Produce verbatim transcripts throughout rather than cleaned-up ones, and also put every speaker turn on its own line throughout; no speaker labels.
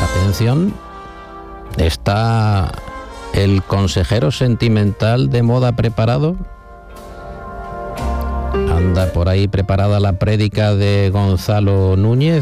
Atención, ¿está el consejero sentimental de moda preparado? ¿Anda por ahí preparada la prédica de Gonzalo Núñez?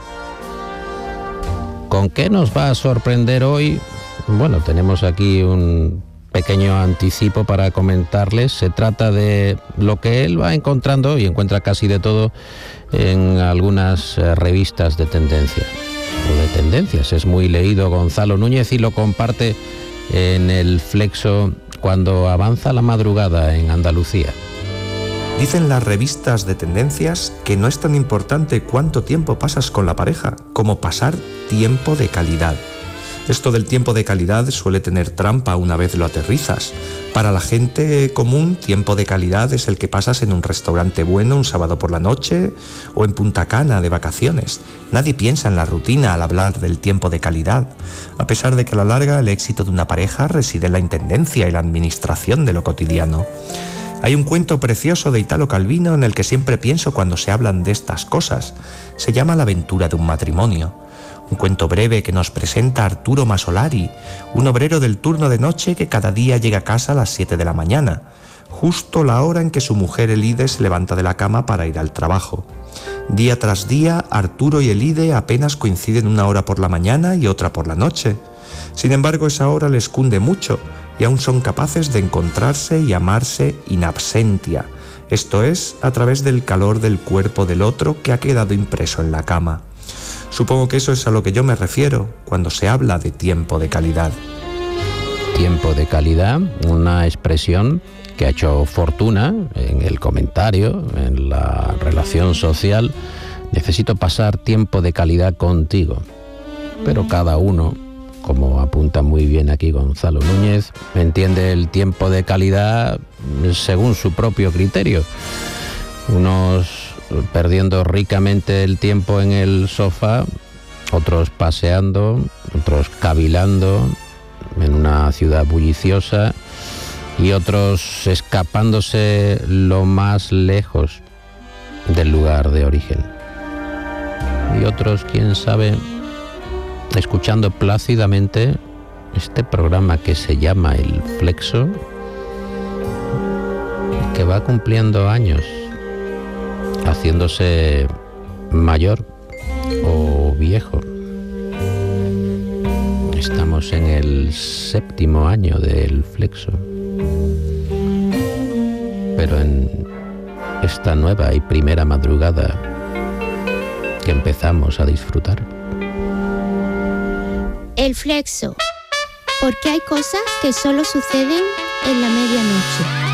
¿Con qué nos va a sorprender hoy? Bueno, tenemos aquí un pequeño anticipo para comentarles. Se trata de lo que él va encontrando, y encuentra casi de todo, en algunas eh, revistas de tendencias. O de tendencias, es muy leído Gonzalo Núñez y lo comparte en el Flexo cuando avanza la madrugada en Andalucía.
Dicen las revistas de tendencias que no es tan importante cuánto tiempo pasas con la pareja como pasar tiempo de calidad. Esto del tiempo de calidad suele tener trampa una vez lo aterrizas. Para la gente común, tiempo de calidad es el que pasas en un restaurante bueno un sábado por la noche o en Punta Cana de vacaciones. Nadie piensa en la rutina al hablar del tiempo de calidad, a pesar de que a la larga el éxito de una pareja reside en la intendencia y la administración de lo cotidiano. Hay un cuento precioso de Italo Calvino en el que siempre pienso cuando se hablan de estas cosas. Se llama La aventura de un matrimonio. Un cuento breve que nos presenta a Arturo Masolari, un obrero del turno de noche que cada día llega a casa a las siete de la mañana, justo la hora en que su mujer Elide se levanta de la cama para ir al trabajo. Día tras día, Arturo y Elide apenas coinciden una hora por la mañana y otra por la noche. Sin embargo, esa hora les cunde mucho y aún son capaces de encontrarse y amarse in absentia, esto es, a través del calor del cuerpo del otro que ha quedado impreso en la cama. Supongo que eso es a lo que yo me refiero cuando se habla de tiempo de calidad.
Tiempo de calidad, una expresión que ha hecho fortuna en el comentario, en la relación social. Necesito pasar tiempo de calidad contigo. Pero cada uno, como apunta muy bien aquí Gonzalo Núñez, entiende el tiempo de calidad según su propio criterio. Unos perdiendo ricamente el tiempo en el sofá, otros paseando, otros cavilando en una ciudad bulliciosa y otros escapándose lo más lejos del lugar de origen. Y otros, quién sabe, escuchando plácidamente este programa que se llama El Flexo, que va cumpliendo años, haciéndose mayor o viejo. Estamos en el séptimo año del Flexo, pero en esta nueva y primera madrugada que empezamos a disfrutar.
El Flexo, porque hay cosas que solo suceden en la medianoche.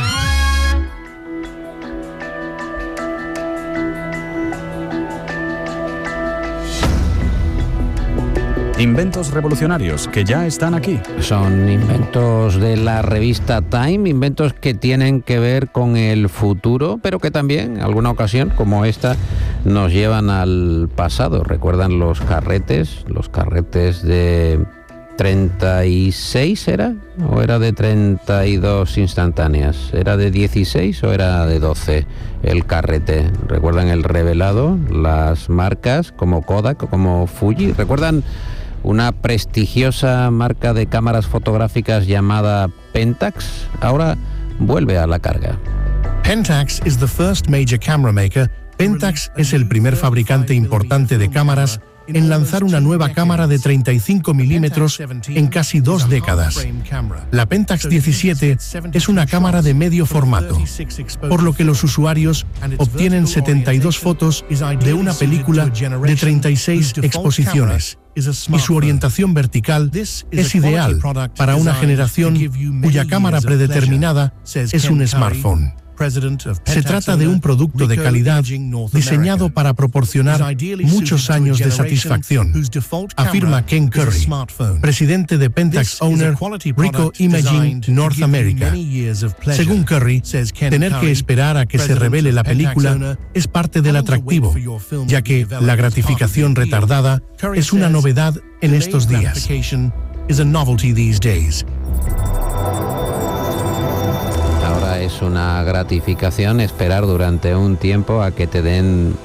Inventos revolucionarios que ya están aquí.
Son inventos de la revista Time, inventos que tienen que ver con el futuro, pero que también, en alguna ocasión, como esta, nos llevan al pasado. ¿Recuerdan los carretes? Los carretes de treinta y seis, ¿era? ¿O era de treinta y dos instantáneas? ¿Era de dieciséis o era de doce el carrete? ¿Recuerdan el revelado? Las marcas como Kodak o como Fuji. ¿Recuerdan una prestigiosa marca de cámaras fotográficas llamada Pentax? Ahora vuelve a la carga.
Pentax is the first major camera maker. Pentax es el primer fabricante importante de cámaras en lanzar una nueva cámara de treinta y cinco milímetros en casi dos décadas. La Pentax diecisiete es una cámara de medio formato, por lo que los usuarios obtienen setenta y dos fotos de una película de treinta y seis exposiciones, y su orientación vertical es ideal para una generación cuya cámara predeterminada es un smartphone. Se trata de un producto de calidad diseñado para proporcionar muchos años de satisfacción, afirma Ken Curry, presidente de Pentax Owner Ricoh Imaging North America. Según Curry, tener que esperar a que se revele la película es parte del atractivo, ya que la gratificación retardada es una novedad en estos días.
Es una gratificación esperar durante un tiempo a que te den